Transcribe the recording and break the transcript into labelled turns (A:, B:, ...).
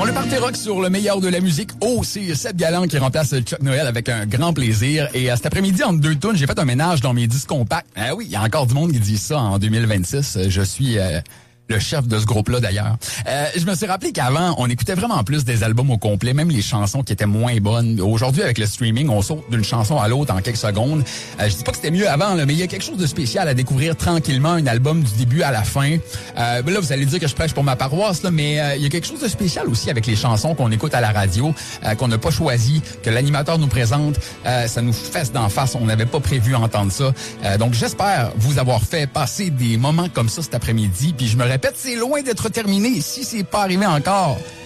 A: On est parti rock sur le meilleur de la musique. Oh, c'est Seb Galland qui remplace Chuck Noël avec un grand plaisir. Et cet après-midi, entre deux tunes, j'ai fait un ménage dans mes disques compacts. Ah oui, il y a encore du monde qui dit ça en 2026. Je suis... le chef de ce groupe-là, d'ailleurs. Je me suis rappelé qu'avant, on écoutait vraiment plus des albums au complet, même les chansons qui étaient moins bonnes. Aujourd'hui, avec le streaming, on saute d'une chanson à l'autre en quelques secondes. Je dis pas que c'était mieux avant, là, mais il y a quelque chose de spécial à découvrir tranquillement un album du début à la fin. Là, vous allez dire que je prêche pour ma paroisse, là, mais il y a quelque chose de spécial aussi avec les chansons qu'on écoute à la radio, qu'on n'a pas choisi, que l'animateur nous présente. Ça nous fesse d'en face. On n'avait pas prévu entendre ça. Donc, j'espère vous avoir fait passer des moments comme ça cet après-midi. Puis je me répète, c'est loin d'être terminé. Si c'est pas arrivé encore,